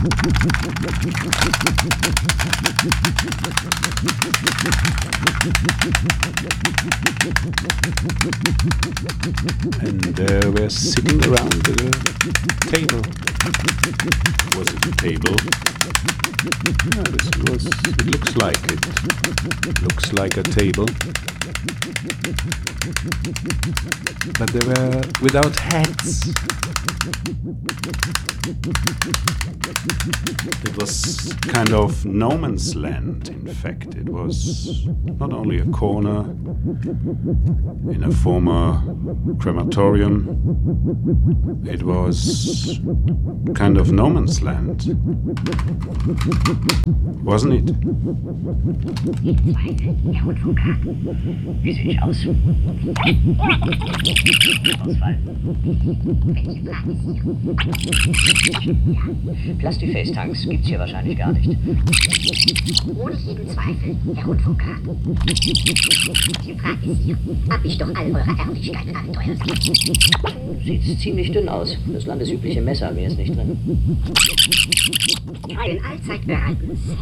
And we're sitting around the table. Was it a table? Yeah, it looks like it. Looks like a table. But they were without hats. It was kind of no man's land, in fact. It was not only a corner in a former crematorium, it was kind of no man's land. Wasn't it? Wie sehe ich aus? Plastikface-Tanks gibt's hier wahrscheinlich gar nicht. Ohne jeden Zweifel, Herr Rundfunker. Sympathisieren. Hab ich doch all eure Ehrlichkeiten abenteuert. Sieht ziemlich dünn aus. Das landesübliche Messer ist nicht drin. Ich bin allzeit bereit.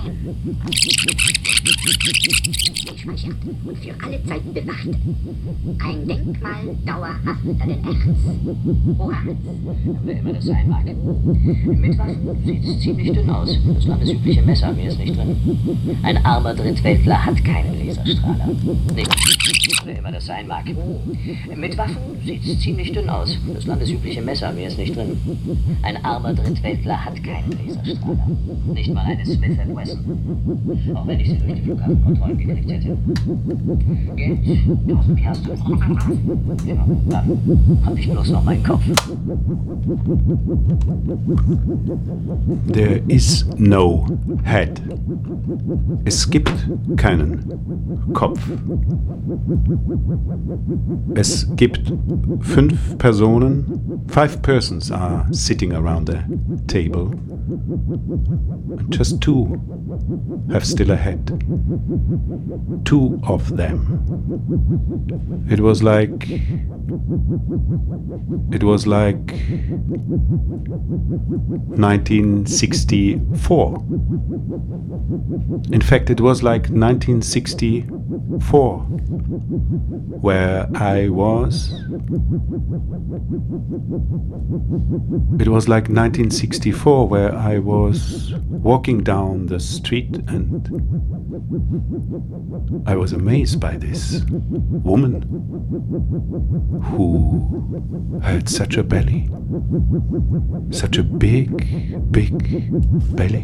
Speichert und für alle Zeiten bewacht. Ein Denkmal dauerhaft an den Erz. Oha. Wer immer das sein mag. Mit Waffen sieht's ziemlich dünn aus. Das landesübliche Messer ist nicht drin. Ein armer Drittweltler hat keinen Laserstrahler. Nicht. Wer immer das sein mag. Mit Waffen sieht's ziemlich dünn aus. Das landesübliche Messer ist nicht drin. Ein armer Drittweltler hat keinen Laserstrahler. Nicht mal eine Smith & Wesson. Auch wenn ich sie durch die Flughafenkontrollen gekriegt hätte. Geld, 1000 Piastres. Ja, Waffen. Hab ich bloß noch meinen Kopf. There is no head. Es gibt keinen Kopf. Es gibt 5 Personen. 5 persons are sitting around the table. Just 2 have still a head. 2 of them. It was like 1964. In fact, it was like 1964 where I was. It was like 1964 where I was walking down the street and I was amazed by this woman who had such a belly, such a big belly.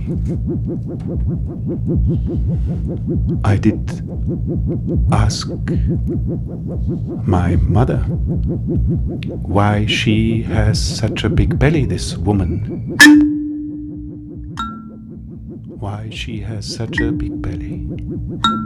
I did ask my mother why she has such a big belly, this woman. Why she has such a big belly.